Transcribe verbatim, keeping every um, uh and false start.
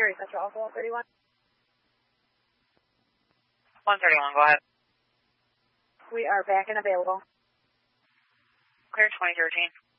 Primary Central Alpha one thirty-one. one thirty-one, go ahead. We are back and available. Clear twenty thirteen.